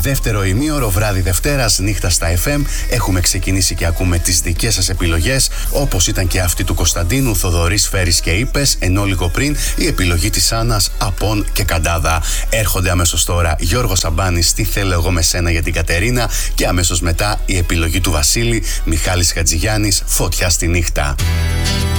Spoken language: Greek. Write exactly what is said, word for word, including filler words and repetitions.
Δεύτερο ημίωρο, βράδυ Δευτέρας, νύχτα στα εφ εμ. Έχουμε ξεκινήσει και ακούμε τις δικές σας επιλογές, όπως ήταν και αυτή του Κωνσταντίνου, Θοδωρής, Φέρης και Είπες, ενώ λίγο πριν η επιλογή της Άννας, Απών και Καντάδα. Έρχονται αμέσως τώρα Γιώργος Σαμπάνης, Τι θέλω εγώ με σένα για την Κατερίνα, και αμέσως μετά η επιλογή του Βασίλη, Μιχάλης Χατζηγιάννης, Φωτιά στη νύχτα.